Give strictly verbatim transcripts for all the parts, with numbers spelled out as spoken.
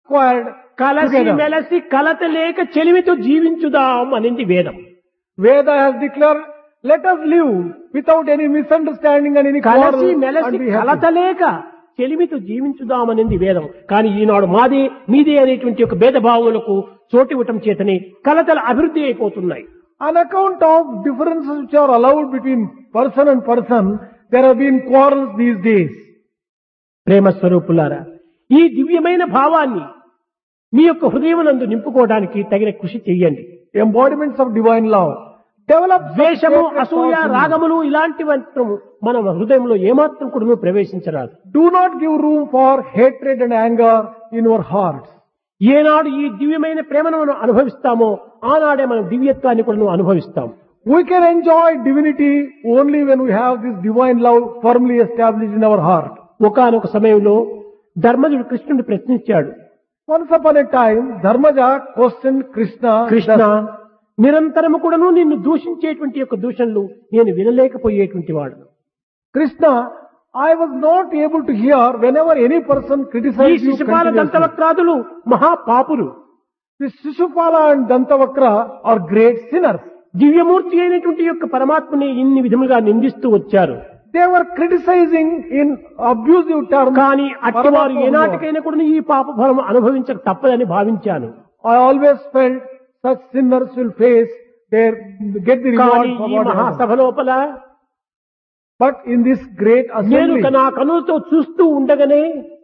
squared కలసి together. మెలసి కలత లేక చెలిమితో జీవించుదాం అనింది వేదం. Veda has declared, let us live without any misunderstanding and any quarrel కలసి and మెలసి be happy. కలత లేక చెలిమితో జీవించుదామనింది వేదం. కానీ ఈనాడు మాది మీదే అనేటువంటి ఒక భేదభావములకు చోటివ్వటం చేతని కలతలు అభివృద్ధి అయిపోతున్నాయి. On account of differences which are allowed between person and person, there have been quarrels these days. ప్రేమ స్వరూపులారా, ఈ దివ్యమైన భావాన్ని మీ యొక్క హృదయమునందు నింపుకోవడానికి తగిన కృషి చెయ్యండి. Embodiments of divine love. Develop ద్వేషము, sacred అసూయ, thoughts in you. రాగములు ఇలాంటి మాత్రము మన హృదయంలో ఏమాత్రం కూడా ప్రవేశించరాదు. Do not give room for hatred and anger in your hearts. ఏనాడు ఈ దివ్యమైన ప్రేమను మనం అనుభవిస్తామో ఆనాడే మనం దివ్యత్వాన్ని కూడా అనుభవిస్తాం. We can enjoy divinity only when we have this divine love firmly established in our heart. ఒకానొక సమయంలో ధర్మజుడు కృష్ణుడిని ప్రశ్నించాడు. Once upon a time, Dharmaja questioned Krishna. Krishna, నిరంతరము కూడాను నిన్ను దూషించేటువంటి యొక్క దూషణలు నేను వినలేకపోయేటువంటి వాడు. Krishna, I was not able to hear whenever any person ఈ criticized you Shishupala continuously. దంతవక్రాదులు మహాపాపులు, The Shishupala and Dantavakra are great sinners. దివ్యమూర్తి అయినటువంటి యొక్క పరమాత్మని ఇన్ని విధములుగా నిందిస్తూ వచ్చారు. They were criticizing in abusive terms. కానీ అట్టివారు Paramatma. ఏనాటికైనా కూడా ఈ పాప ఫలం అనుభవించక తప్పదని భావించాను. I always felt such sinners will face their, get the reward కానీ for ఈ what they have done. మహాసభ లోపల But in this great నేను assembly, నా కనులతో చూస్తూ ఉండగానే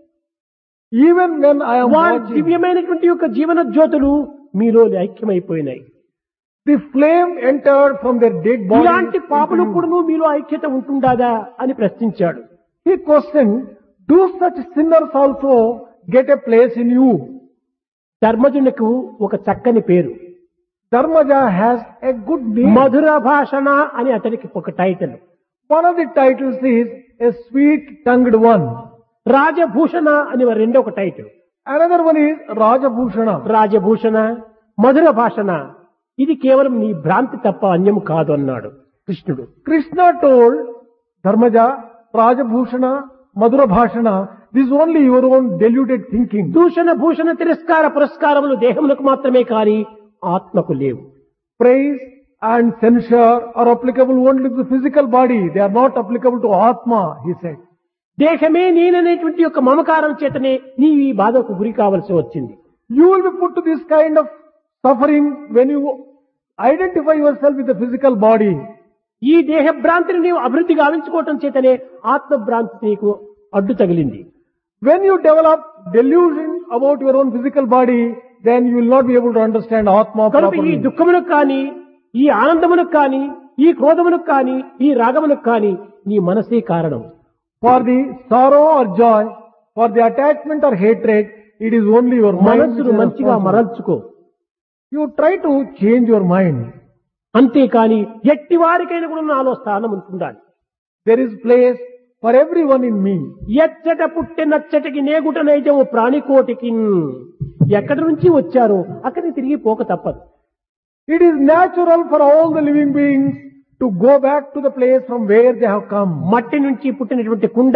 even when I am వారి watching, దివ్యమైనటువంటి యొక్క జీవన జ్యోతులు మీలో ఐక్యమైపోయినాయి. the flame entered from their dead bodies. ఇలాంటి పాపలు into you. కూడా మీలో ఐక్యత ఉంటుందాదా అని ప్రశ్నించాడు. He questioned, do such sinners also get a place in you? ధర్మజునికి ఒక చక్కని పేరు, Dharmaja has a good name. మధుర భాషణ అని అతనికి ఒక title. One of the titles is a sweet-tongued one. Rajabhushana అని రెండో ఒక title. Another one is Rajabhushana. Rajabhushana, మధుర భాషణ, ఇది కేవలం నీ భ్రాంతి తప్ప అన్యము కాదు అన్నాడు కృష్ణుడు. Krishna told Dharmaja, Rajabhushana, Madhura Bhashana, this is only your own deluded thinking. దూషణ భూషణ తిరస్కార పురస్కారములు దేహములకు మాత్రమే కాని ఆత్మకు లేవు. Praise and censure are applicable only to the physical body. They are not applicable to Atma, he said. దేహమే నేననేటువంటి యొక్క మమకారం చేతనే నీ ఈ బాధకు గురి కావలసి వచ్చింది. You will be put to this kind of suffering when you identify yourself with the physical body. ఈ దేహ భ్రాంతిని నీవు అభివృద్ధి గావించుకోవటం చేతనే ఆత్మ భ్రాంతి నీకు అడ్డు తగిలింది. When you develop delusion about your own physical body, then you will not be able to understand Atma కనుక ఈ properly. దుఃఖమునకు కానీ, ఈ ఆనందమునకు కానీ, ఈ క్రోధమునకు కానీ, ఈ రాగమునకు కానీ నీ మనసే కారణం. For the sorrow or joy, for the attachment or hatred, it is only your mind. which మనస్సును is మంచిగా responsible. మరల్చుకో. You try to change your mind. అంతేకాని ఎట్టి వారికైనా కూడా నాలో స్థానం ఉంటుండాలి. There is place for everyone in me. ఎచ్చట పుట్టి నచ్చటికి నేగుట నైజము ప్రాణికోటికి, ఎక్కడి నుంచి వచ్చారో అక్కడికి తిరిగి పోక తప్పదు. It is natural for all the living beings to go back to the place from where they have come. మట్టి నుంచి పుట్టినటువంటి కుండ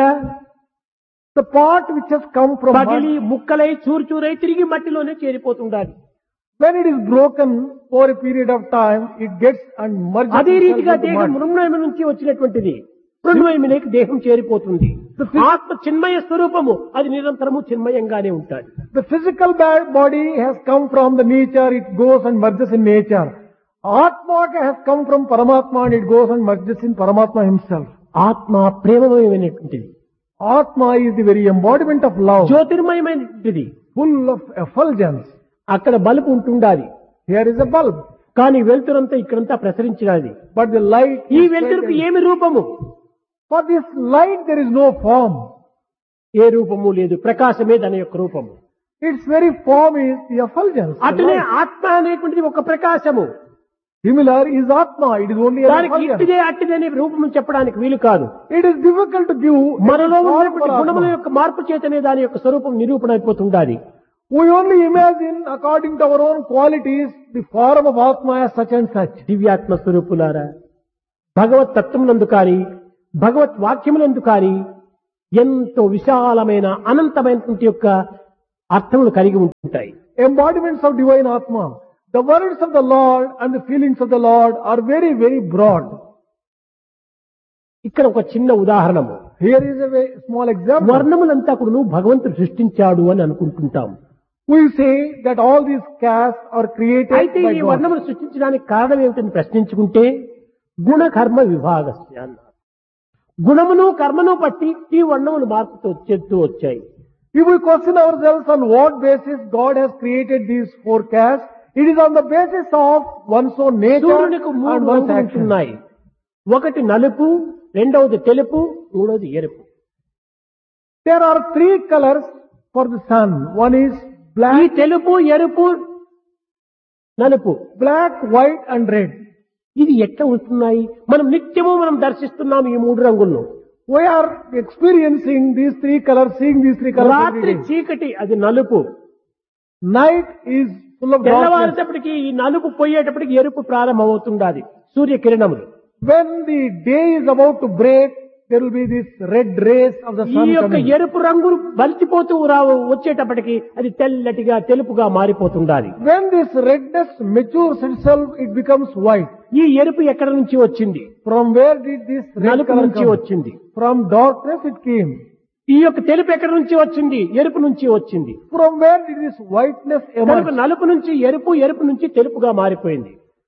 The part which has come from పగిలి mud, ముక్కలై చూరు చూరై తిరిగి మట్టిలోనే చేరిపోతుండాలి. when it is broken for a period of time, it gets and merges అదే itself రీతిగా into దేహం mud. మృణ్మయం నుంచి వచ్చినటువంటిది మృణ్మయమునికి దేహం చేరిపోతుంది. ఆత్మ చిన్మయ స్వరూపము అది నిరంతరము చిన్మయంగానే ఉంటాడు. The physical ba- body has come from the nature, it goes and merges in nature. Atma has come from Paramatma and it goes and merges in Paramatma himself. ఆత్మ ప్రేమమయమైనటువంటిది, Atma is the very embodiment of love, జ్యోతిర్మయమైనటువంటిది. full of effulgence. అక్కడ బలుపు ఉంటుండాలి, Here is a bulb, కానీ వెలుతురంతా ఇక్కడంతా ప్రసరించినది. but the light ఈ is వెలుతురుకు spread. ఏమి రూపము? For this light there is no form. ఏ రూపము లేదు, ప్రకాశమే దాని యొక్క రూపము. Its very form is the effulgence. the అటునే light. ఆత్మ అనేటువంటిది ఒక ప్రకాశము. Similar is Atma, it is only an దానికి effulgence. ఇట్టిదే అట్టిదే అనే రూపము చెప్పడానికి వీలు కాదు. It is difficult to give a మనలో form ఉన్నటువంటి for గుణముల Atma. యొక్క మార్పు చేతనే దాని యొక్క స్వరూపం నిరూపణ అయిపోతుండాలి. We only imagine according to our own qualities the form of Atma as such and such. దివ్యాత్మ స్వరూపులారా, భగవత్ తత్వమునందు కాని భగవత్ వాక్యమునందు కాని ఎంతో విశాలమైన అనంతమైనటువంటి యొక్క అర్థములు కలిగి ఉంటాయి. Embodiments of divine Atma. The words of the Lord and the feelings of the Lord are very, very broad. ఇక్కడ ఒక చిన్న ఉదాహరణము. Here is a very small example. వర్ణములంతా కూడా భగవంతుడు సృష్టించాడు అని అనుకుంటుంటాం. We say that all these castes are created అయితే by ఈ God. వర్ణములు సృష్టించడానికి కారణం ఏమిటని ప్రశ్నించుకుంటే గుణ కర్మ విభాగస్య అన్నారు. గుణమును కర్మను బట్టి ఈ వర్ణములు మార్పుతూ చెప్తూ వచ్చాయి. If we question ourselves on what basis God has created these four castes, it is on the basis of one's own nature సూర్యునికి మూడు and one's రంగులు action. ఉన్నాయి. ఒకటి నలుపు, రెండవది తెలుపు, మూడవది ఎరుపు. There are three colors for the sun. One is ఈ black, తెలుపు, ఎరుపు, నలుపు black, white and red. ఇది ఎట్లా ఉంటున్నాయి? మనం నిత్యము మనం దర్శిస్తున్నాం ఈ మూడు రంగులను. We are experiencing these three colors, seeing these three colors every రాత్రి day. చీకటి అది నలుపు, Night is full of darkness. తెల్లవారేటప్పటికి ఈ నలుపు పోయేటప్పటికి ఎరుపు ప్రారంభమవుతుండాలి సూర్యకిరణములు. When the day is about to break, there will be this red rays of the ఈ sun యొక్క coming. ఎరుపు రంగులు బలిచిపోతూ రావు వచ్చేటప్పటికి అది తెల్లటిగా తెలుపుగా మారిపోతుండాలి. When this redness matures itself, it becomes white. ఈ ఎరుపు ఎక్కడ నుంచి వచ్చింది? From where did this red నలుపు color నుంచి come? వచ్చింది. From darkness it came. ఈ యొక్క తెలుపు ఎక్కడ నుంచి వచ్చింది? ఎరుపు నుంచి వచ్చింది. From where did this whiteness కనుక emerge? నలుపు నుంచి ఎరుపు, ఎరుపు నుంచి తెలుపుగా మారిపోయింది.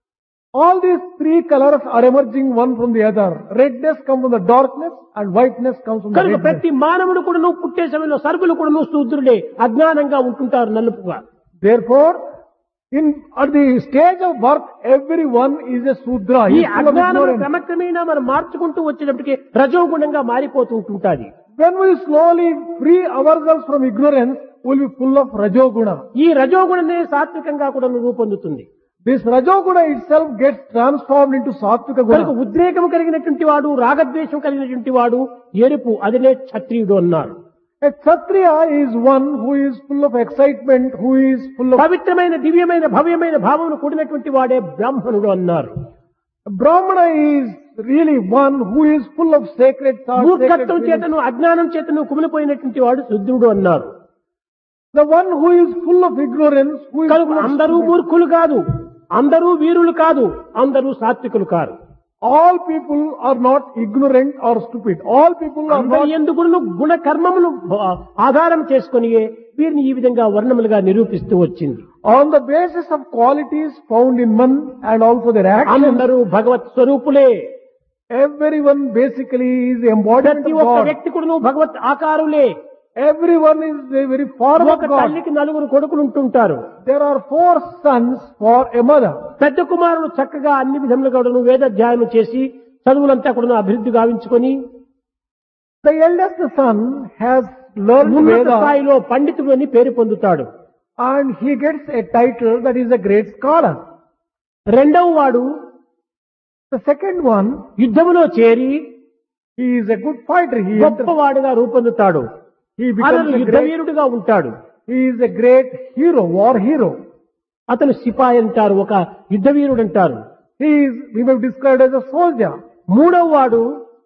All these three colors are emerging one from the other. Redness comes from the darkness and whiteness comes from the కనుక redness. ప్రతి మానవుడు కూడా నువ్వు పుట్టే సమయంలో సర్వులు కూడా నువ్వు శూద్రుడే అజ్ఞానంగా ఉంటుంటారు నలుపుగా. Therefore, in at the stage of birth, everyone is a Sudra. ఈ He is full of అజ్ఞానం ignorance. క్రమక్రమేణా మనం మార్చుకుంటూ వచ్చేటప్పటికి రజోగుణంగా మారిపోతూ ఉంటుంటాది. When we slowly free ourselves from ignorance, we will be full of Rajoguna. ఈ రజోగుణనే సాత్వికంగా కూడా రూపొందుతుంది. This Rajoguna itself gets transformed into Satvika కనుక Guna. ఉద్రేకం కలిగినటువంటి వాడు, రాగద్వేషం కలిగినటువంటి వాడు ఎరుపు, అదినే క్షత్రియుడు అన్నారు. A Kshatriya is one who is full of excitement, who is full of... పవిత్రమైన దివ్యమైన భవ్యమైన భావమును కూడినటువంటి వాడే బ్రాహ్మణుడు అన్నారు. Brahmana is really one who is full of sacred thoughts, sacred మూర్ఖత్వం feelings. చేతను అజ్ఞానం చేతను కుమిలిపోయినటువంటి వాడు శుద్ధుడు అన్నారు. The one who is full of ignorance, who is కనుక full of అందరూ stupidity. మూర్ఖులు కాదు, అందరూ వీరులు కాదు, అందరూ సాత్వికులు car. All people are not ignorant or stupid. All people are అందరి not... ఎందుకును గుణ కర్మములు ఆధారం చేసుకొని వీరిని ఈ విధంగా వర్ణములుగా నిరూపిస్తూ వచ్చింది. On the basis of qualities found in man and also their actions, అందరూ భగవత్ స్వరూపులే. everyone basically is the embodiment ప్రతి of ఒక్క God. వ్యక్తి కూడా భగవత్ ఆకారులే. Everyone is the very form of ఒక God. తల్లికి నలుగురు కొడుకులు ఉంటుంటారు. There are four sons for a mother. పెద్ద కుమారుడు చక్కగా అన్ని విధములుగా కూడాను వేదాధ్యాయం చేసి చదువులంతా కూడా అభివృద్ధి గావించుకొని The eldest son has learned ఉన్నత Veda స్థాయిలో పండితుడు అని పేరు పొందుతాడు. and he gets a title that is a great scholar. రెండవ వాడు The second one, యుద్ధములో చేరి he is a good fighter. He, enters, గొప్పవాడుగా రూపొందుతాడు. he అతను becomes a యుద్ధ great, వీరుడుగా ఉంటాడు. he is a great hero, war hero. అతను సిపాయి అంటారు, ఒక యుద్ధ వీరుడు అంటారు. He is, we may described as a soldier. మూడవ వాడు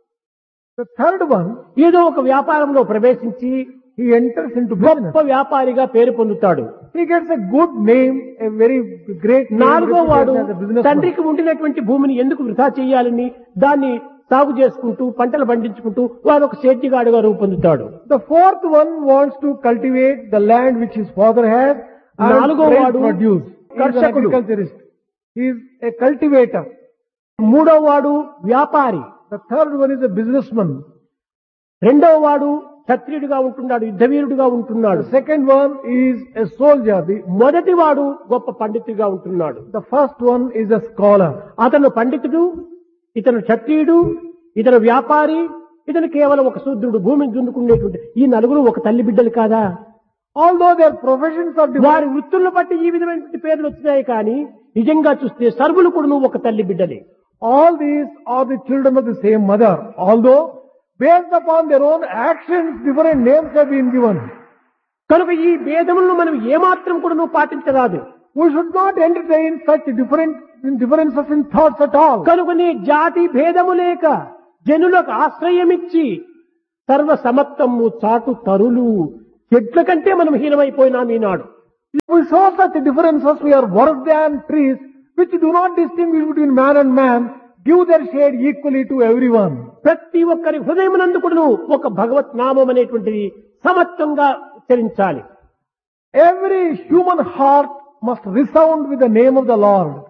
The third one, ఏదో ఒక వ్యాపారంలో ప్రవేశించి he enters into business. గొప్ప వ్యాపారిగా పేరు పొందుతాడు. He gets a good name, a very great name, నాలుగో వాడు reputation as a businessman. తండ్రికి ఉండినటువంటి భూమిని ఎందుకు వృధా చేయాలని దాన్ని సాగు చేసుకుంటూ పంటలు పండించుకుంటూ వాడు ఒక సేద్యగాడుగా రూపొందుతాడు. The fourth one wants to cultivate the land which his father has and నాలుగో raise వాడు produce. He is an కర్షకుడు. agriculturist. He is a cultivator. మూడో వాడు వ్యాపారి. The third one is a businessman. రెండవ వాడు క్షత్రియుడిగా ఉంటున్నాడు, యుద్ధవీరుడుగా ఉంటున్నాడు. The second one is a soldier. The, మొదటి వాడు గొప్ప పండితుడిగా ఉంటున్నాడు. the first one is a scholar. అతను పండితుడు, ఇతను క్షత్రియుడు, ఇతను వ్యాపారి, ఇతను కేవలం ఒక శూద్రుడు, భూమిని దున్నుకునేటువంటి ఈ నలుగురు ఒక తల్లి బిడ్డలు కాదా? Although their professions are different, వారి వృత్తులను బట్టి ఈ విధమైనటువంటి పేర్లు వచ్చినాయి కానీ నిజంగా చూస్తే సర్వులు కూడా నువ్వు ఒక తల్లి బిడ్డలే. all these are the children of the same mother. Although based upon their own actions, different names have been given. కనుక ఈ భేదములను మనం ఏమాత్రం కూడా నువ్వు పాటించరాదు. We should not entertain such different differences in thoughts at all. కనుక నీ జాతి భేదము లేక జనులకు ఆశ్రయమిచ్చి సర్వ సమత్వము చాటు తరులు చెట్ల కంటే మనం హీనమైపోయినాం ఈనాడు. If we show such differences, we are worse than trees, which do not distinguish between man and man, give their shade equally to everyone. ప్రతి ఒక్కరి హృదయమునందు కూడాను ఒక భగవత్ నామం అనేటువంటిది సమత్వంగా ఉచ్చరించాలి. Every human heart must resound with the name of the Lord.